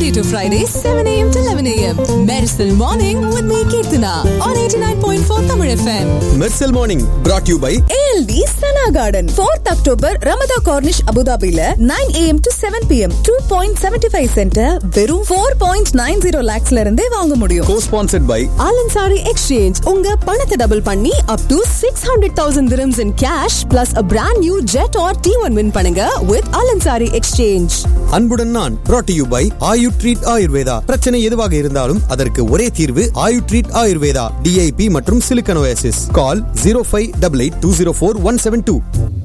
Monday to Friday, 7 a.m. to 11 a.m. Medicine Morning with me, Kirtana, on 89.4 Tamil FM. Medicine Morning brought to you by ALD Sana Garden. 4th October, Ramada Cornish, Abu Dhabi, 9 a.m. to 7 p.m. 2.75 center, வெறும் 4.90 lakhs ல இருந்தே வாங்க முடியும். Co-sponsored by Alansari Exchange. உங்க பணத்தை double பண்ணி up to 600,000 dirhams in cash plus a brand new jet or T1 win பண்ணுங்க with Alansari Exchange. அன்புடன் நான் brought to you by Ayu treat Ayurveda. பிரச்சனை எதுவாக இருந்தாலும் அதற்கு ஒரே தீர்வு ஆயு ட்ரீட் ஆயுர்வேதா. DIP மற்றும் சிலிக்கன் ஓயாசிஸ். கால் 0588204172.